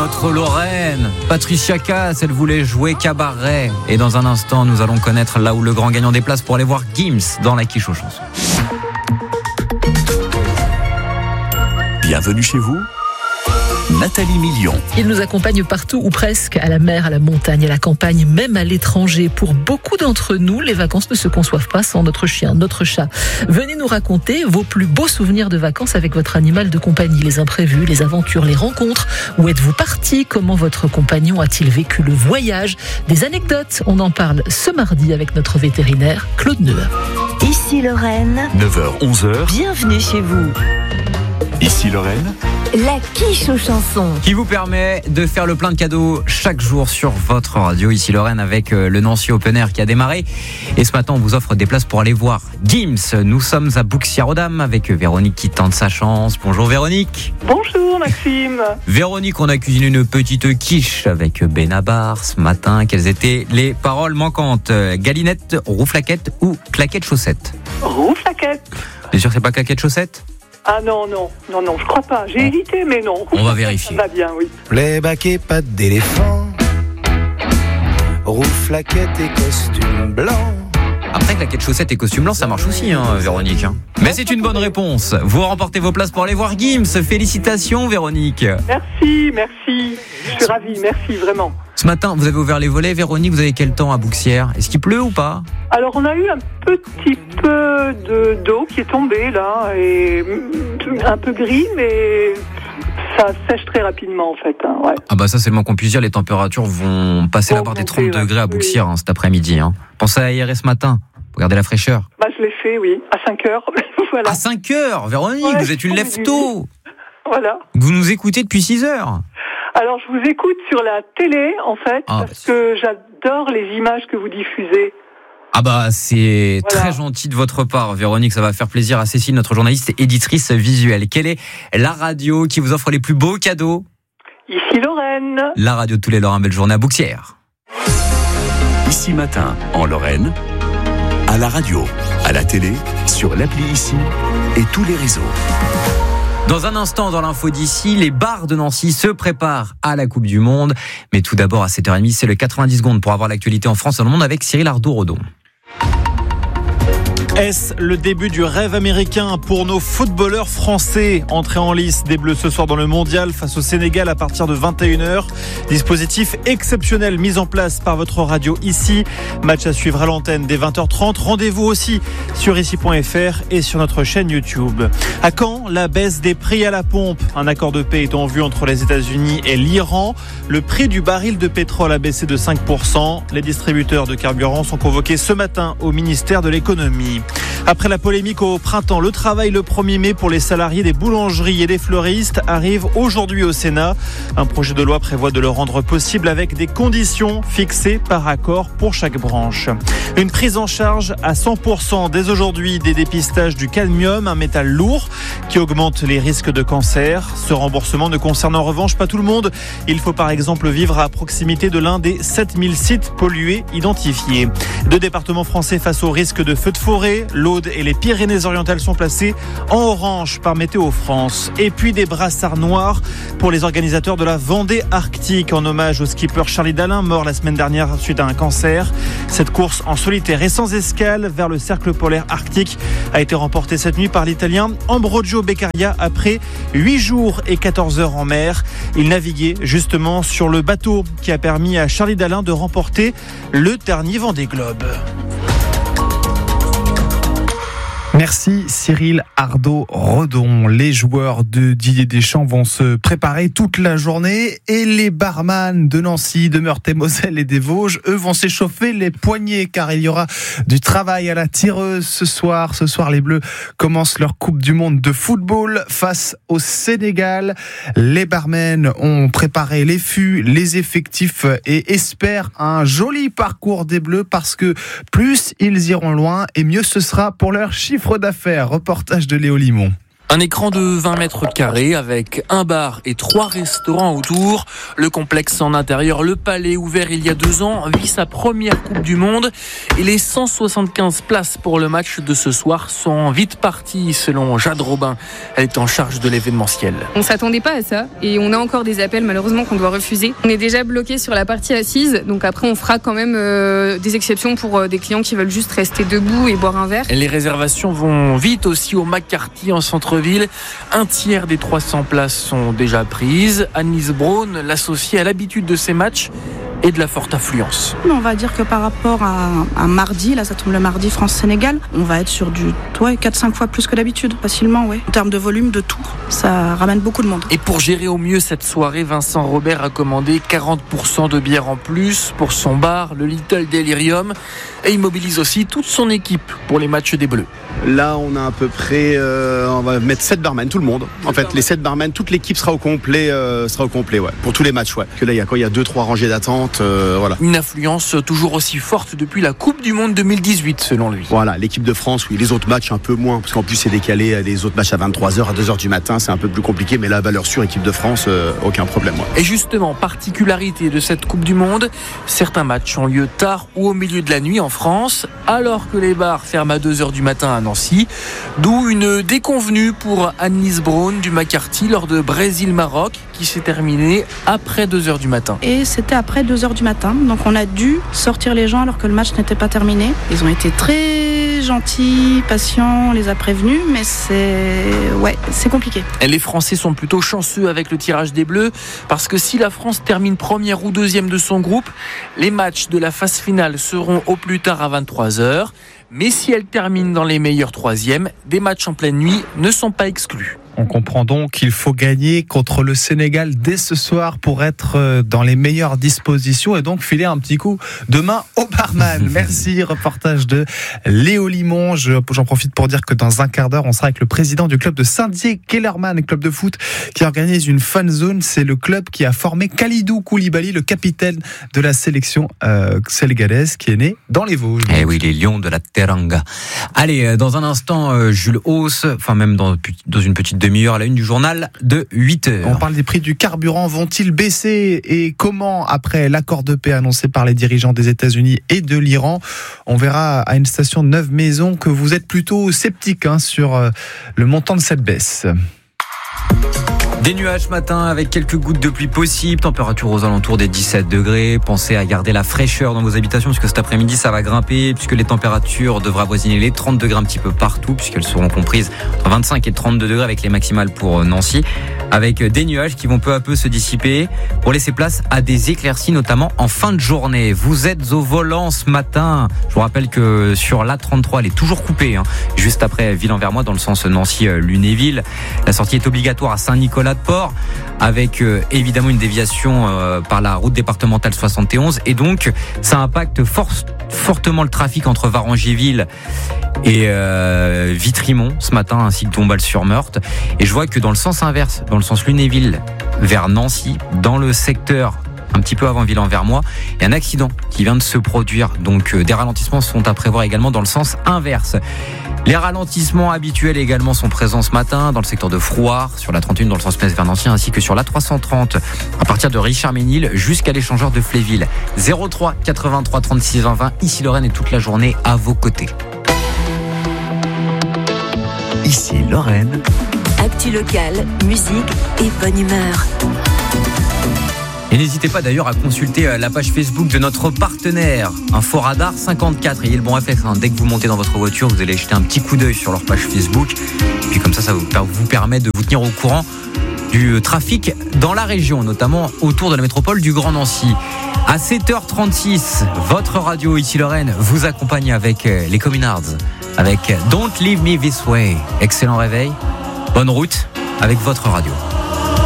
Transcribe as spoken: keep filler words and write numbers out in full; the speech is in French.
Notre Lorraine, Patricia Cass, elle voulait jouer cabaret. Et dans un instant, nous allons connaître là où le grand gagnant des places pour aller voir Gims dans la quiche aux chansons. Bienvenue chez vous, Nathalie Million. Il nous accompagne partout ou presque, à la mer, à la montagne, à la campagne, même à l'étranger. Pour beaucoup d'entre nous, les vacances ne se conçoivent pas sans notre chien, notre chat. Venez nous raconter vos plus beaux souvenirs de vacances avec votre animal de compagnie, les imprévus, les aventures, les rencontres. Où êtes-vous parti? Comment votre compagnon a-t-il vécu le voyage? Des anecdotes, on en parle ce mardi avec notre vétérinaire Claude Neuer. Ici Lorraine, neuf heures onze heures, bienvenue chez vous. Ici Lorraine, La quiche aux chansons. Qui vous permet de faire le plein de cadeaux chaque jour sur votre radio. Ici Lorraine avec le Nancy Open Air qui a démarré. Et ce matin, on vous offre des places pour aller voir Gims. Nous sommes à Bouxières-aux-Dames avec Véronique qui tente sa chance. Bonjour Véronique. Bonjour Maxime. Véronique, on a cuisiné une petite quiche avec Benabar ce matin. Quelles étaient les paroles manquantes? Galinette, rouflaquette ou claquette chaussette? Rouflaquette. Bien sûr que c'est pas claquette chaussette? Ah non, non, non, non, je crois pas. J'ai Bon. hésité, mais non. On va vérifier. Ça va bien, oui. Playback et pattes d'éléphant, rouflaquette et costume blanc. Après, claquette chaussette et costume blanc, ça marche aussi, hein, Véronique. Hein. Mais c'est une bonne réponse. Vous remportez vos places pour aller voir Gims. Félicitations, Véronique. Merci, merci. Je suis ravie, merci, vraiment. Ce matin, vous avez ouvert les volets. Véronique, vous avez quel temps à Bouxières? Est-ce qu'il pleut ou pas? Alors, on a eu un petit peu de, d'eau qui est tombée, là, et un peu gris, mais ça sèche très rapidement, en fait. Hein, ouais. Ah bah ça, c'est le moins qu'on puisse dire. Les températures vont passer Bon, la barre des monter, trente ouais. degrés à Bouxières hein, cet après-midi. Hein. Pensez à aérer ce matin. Regardez la fraîcheur. Bah, je l'ai fait, oui, à cinq heures. Voilà. À cinq heures, Véronique, Ouais, vous êtes une lève-tôt. Voilà. Vous nous écoutez depuis six heures. Alors, je vous écoute sur la télé, en fait, Ah, parce bah, que j'adore les images que vous diffusez. Ah bah c'est Voilà. très gentil de votre part, Véronique. Ça va faire plaisir à Cécile, notre journaliste et éditrice visuelle. Quelle est la radio qui vous offre les plus beaux cadeaux? Ici Lorraine. La radio de tous les Lorrains. Belle journée à Bouxières. Ici Matin en Lorraine, à la radio, à la télé, sur l'appli Ici et tous les réseaux. Dans un instant, dans l'info d'ici, les bars de Nancy se préparent à la Coupe du Monde. Mais tout d'abord, à sept heures trente, c'est le quatre-vingt-dix secondes pour avoir l'actualité en France et dans le monde avec Cyril Ardo-Rodon. Est-ce le début du rêve américain pour nos footballeurs français? Entrée en lice des Bleus ce soir dans le Mondial face au Sénégal à partir de vingt et une heures. Dispositif exceptionnel mis en place par votre radio Ici. Match à suivre à l'antenne dès vingt heures trente. Rendez-vous aussi sur ici point f r et sur notre chaîne YouTube. À quand la baisse des prix à la pompe? Un accord de paix est en vue entre les États-Unis et l'Iran. Le prix du baril de pétrole a baissé de cinq pour cent. Les distributeurs de carburant sont convoqués ce matin au ministère de l'économie. Après la polémique au printemps, le travail le premier mai pour les salariés des boulangeries et des fleuristes arrive aujourd'hui au Sénat. Un projet de loi prévoit de le rendre possible avec des conditions fixées par accord pour chaque branche. Une prise en charge à cent pour cent dès aujourd'hui des dépistages du cadmium, un métal lourd qui augmente les risques de cancer. Ce remboursement ne concerne en revanche pas tout le monde. Il faut par exemple vivre à proximité de l'un des sept mille sites pollués identifiés. Deux départements français face au risque de feux de forêt. L'Aude et les Pyrénées-Orientales sont placés en orange par Météo France. Et puis des brassards noirs pour les organisateurs de la Vendée Arctique en hommage au skipper Charlie Dalin, mort la semaine dernière suite à un cancer. Cette course en solitaire et sans escale vers le cercle polaire arctique a été remportée cette nuit par l'Italien Ambrogio Beccaria après huit jours et quatorze heures en mer. Il naviguait justement sur le bateau qui a permis à Charlie Dalin de remporter le dernier Vendée Globe. Merci Cyril Ardo-Rodon. Les joueurs de Didier Deschamps vont se préparer toute la journée et les barman de Nancy, de Meurthe-et-Moselle et des Vosges, eux, vont s'échauffer les poignets car il y aura du travail à la tireuse ce soir. Ce soir, les Bleus commencent leur Coupe du Monde de football face au Sénégal. Les barmen ont préparé les fûts, les effectifs et espèrent un joli parcours des Bleus parce que plus ils iront loin et mieux ce sera pour leur chiffre d'affaires. Reportage de Léo Limon. Un écran de vingt mètres carrés avec un bar et trois restaurants autour. Le complexe en intérieur, le Palais, ouvert il y a deux ans, vit sa première Coupe du Monde. Et les cent soixante-quinze places pour le match de ce soir sont vite parties, selon Jade Robin. Elle est en charge de l'événementiel. On ne s'attendait pas à ça et on a encore des appels malheureusement qu'on doit refuser. On est déjà bloqué sur la partie assise, donc après on fera quand même euh, des exceptions pour euh, des clients qui veulent juste rester debout et boire un verre. Les réservations vont vite aussi au McCarthy en centre-ville. Un tiers des trois cents places sont déjà prises. Annelise Braun, l'associée, a l'habitude de ces matchs et de la forte affluence. On va dire que par rapport à un mardi, là ça tombe le mardi France-Sénégal, on va être sur du ouais, quatre à cinq fois plus que d'habitude, facilement. Ouais. En termes de volume, de tours, ça ramène beaucoup de monde. Et pour gérer au mieux cette soirée, Vincent Robert a commandé quarante pour cent de bière en plus pour son bar, le Little Delirium, et il mobilise aussi toute son équipe pour les matchs des Bleus. Là, on a à peu près, euh, on va mettre sept barman, tout le monde. En fait, les sept barman, toute l'équipe sera au complet, euh, sera au complet, ouais, pour tous les matchs, ouais. Que là, il y a quoi, il y a deux, trois rangées d'attente, euh, voilà. Une affluence toujours aussi forte depuis la Coupe du Monde deux mille dix-huit, selon lui. Voilà, l'équipe de France, oui, les autres matchs un peu moins, parce qu'en plus c'est décalé, les autres matchs à vingt-trois heures, à deux heures du matin, c'est un peu plus compliqué, mais là, valeur sûre, équipe de France, euh, aucun problème. Ouais. Et justement, particularité de cette Coupe du Monde, certains matchs ont lieu tard ou au milieu de la nuit en France, alors que les bars ferment à deux heures du matin à Nancy. D'où une déconvenue pour Annelise Braun du McCarthy lors de Brésil-Maroc qui s'est terminée après deux heures du matin. Et c'était après deux heures du matin, donc on a dû sortir les gens alors que le match n'était pas terminé. Ils ont été très gentils, patients, on les a prévenus, mais c'est, ouais, c'est compliqué. Et les Français sont plutôt chanceux avec le tirage des Bleus parce que si la France termine première ou deuxième de son groupe, les matchs de la phase finale seront au plus tard à vingt-trois heures. Mais si elle termine dans les meilleurs troisièmes, des matchs en pleine nuit ne sont pas exclus. On comprend donc qu'il faut gagner contre le Sénégal dès ce soir pour être dans les meilleures dispositions et donc filer un petit coup demain au barman. Merci, reportage de Léo Limon. J'en profite pour dire que dans un quart d'heure, on sera avec le président du club de Saint-Dié-Kellerman, club de foot qui organise une fan zone. C'est le club qui a formé Khalidou Koulibaly, le capitaine de la sélection euh, sénégalaise qui est né dans les Vosges. Eh oui, les Lions de la Teranga. Allez, dans un instant, Jules Hauss, enfin même dans, dans une petite demi-heure à la une du journal de huit heures. On parle des prix du carburant, vont-ils baisser et comment après l'accord de paix annoncé par les dirigeants des États-Unis et de l'Iran? On verra à une station de Neuve Maisons que vous êtes plutôt sceptique hein, sur le montant de cette baisse. Des nuages ce matin avec quelques gouttes de pluie possibles, température aux alentours des dix-sept degrés. Pensez à garder la fraîcheur dans vos habitations puisque cet après-midi ça va grimper, puisque les températures devraient avoisiner les trente degrés un petit peu partout, puisqu'elles seront comprises entre vingt-cinq et trente-deux degrés avec les maximales pour Nancy, avec des nuages qui vont peu à peu se dissiper pour laisser place à des éclaircies, notamment en fin de journée. Vous êtes au volant ce matin. Je vous rappelle que sur l'A trente-trois, elle est toujours coupée, hein, juste après Ville-en-Vermois dans le sens Nancy-Lunéville. La sortie est obligatoire à Saint-Nicolas de Port, avec euh, évidemment une déviation euh, par la route départementale soixante et onze, et donc ça impacte for- fortement le trafic entre Varangéville et euh, Vitry-Mont ce matin, ainsi que Dombasle-sur-Meurthe. Et je vois que dans le sens inverse, dans le sens Lunéville vers Nancy, dans le secteur un petit peu avant Ville-en-Vermois, il y a un accident qui vient de se produire, donc euh, des ralentissements sont à prévoir également dans le sens inverse. Les ralentissements habituels également sont présents ce matin dans le secteur de Frouard, sur la trente et un dans le sens Metz vers Nancy, ainsi que sur l'A trois cent trente à partir de Richard-Ménil jusqu'à l'échangeur de Fléville. zéro trois quatre-vingt-trois trente-six vingt vingt, ici Lorraine, et toute la journée à vos côtés. Ici Lorraine. Actu locale, musique et bonne humeur. Et n'hésitez pas d'ailleurs à consulter la page Facebook de notre partenaire, Info Radar cinquante-quatre. Ayez le bon réflexe, hein. Dès que vous montez dans votre voiture, vous allez jeter un petit coup d'œil sur leur page Facebook. Et puis comme ça, ça vous permet de vous tenir au courant du trafic dans la région, notamment autour de la métropole du Grand Nancy. À sept heures trente-six, votre radio ici Lorraine vous accompagne avec les Communards, avec Don't Leave Me This Way. Excellent réveil, bonne route avec votre radio.